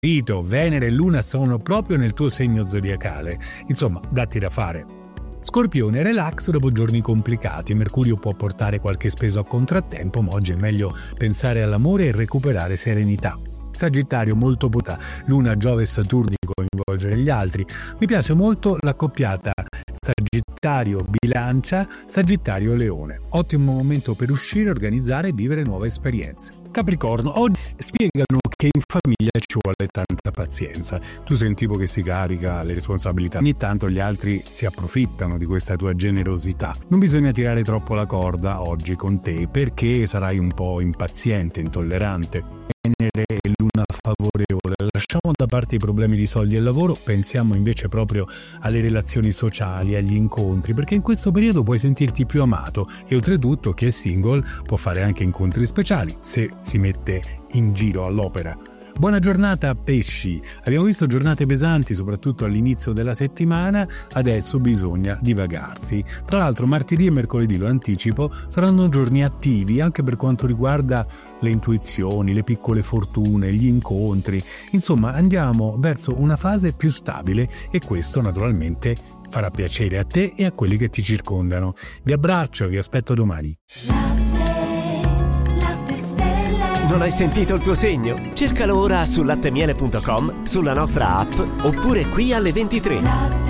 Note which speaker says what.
Speaker 1: Venere e Luna sono proprio nel tuo segno zodiacale. Insomma, datti da fare. Scorpione, relax dopo giorni complicati. Mercurio può portare qualche speso a contrattempo, ma oggi è meglio pensare all'amore e recuperare serenità. Sagittario, molto potente. Luna, Giove e Saturno di coinvolgere gli altri. Mi piace molto l'accoppiata Sagittario Bilancia, Sagittario Leone. Ottimo momento per uscire, organizzare e vivere nuove esperienze. Capricorno, oggi spiegano che in famiglia ci vuole tanta pazienza. Tu sei un tipo che si carica le responsabilità. Ogni tanto gli altri si approfittano di questa tua generosità. Non bisogna tirare troppo la corda oggi con te, perché sarai un po' impaziente, intollerante. Venere e Luna favorevole. Lasciamo da parte i problemi di soldi e lavoro, pensiamo invece proprio alle relazioni sociali, agli incontri, perché in questo periodo puoi sentirti più amato e oltretutto chi è single può fare anche incontri speciali se si mette in giro all'opera. Buona giornata pesci, abbiamo visto giornate pesanti soprattutto all'inizio della settimana, adesso bisogna divagarsi. Tra l'altro martedì e mercoledì, lo anticipo, saranno giorni attivi anche per quanto riguarda le intuizioni, le piccole fortune, gli incontri, insomma andiamo verso una fase più stabile e questo naturalmente farà piacere a te e a quelli che ti circondano. Vi abbraccio, vi aspetto domani.
Speaker 2: Non hai sentito il tuo segno? Cercalo ora su lattemiele.com, sulla nostra app oppure qui alle 23.